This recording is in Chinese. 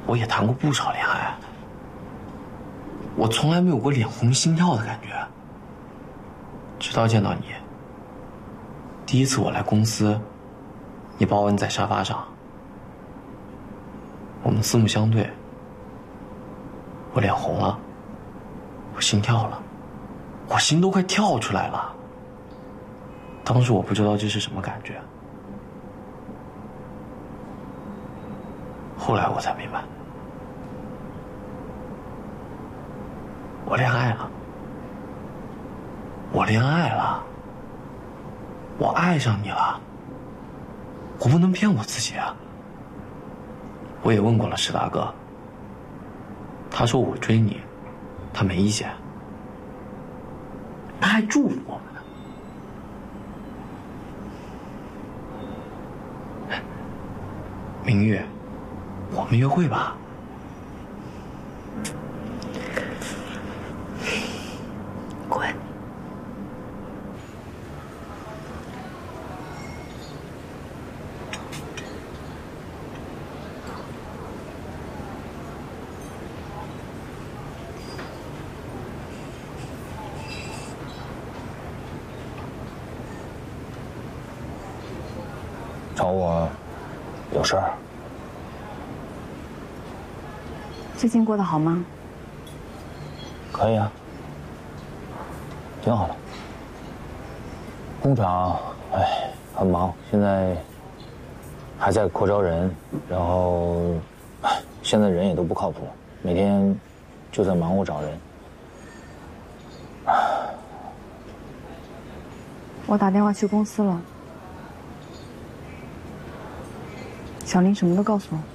我也谈过不少恋爱，我从来没有过脸红心跳的感觉。直到见到你，第一次我来公司，你把我摁在沙发上，我们四目相对，我脸红了，我心跳了，我心都快跳出来了。当时我不知道这是什么感觉，后来我才明白，我恋爱了，我恋爱了，我爱上你了，我不能骗我自己啊。我也问过了石大哥，他说我追你，他没意见，他还祝福我们呢。明月，我们约会吧。 滚！ 找我有事儿？ 最近过得好吗？ 可以啊，挺好的。工厂，哎，很忙，现在还在扩招人，然后，现在人也都不靠谱，每天就在忙活找人。 我打电话去公司了，小林什么都告诉我。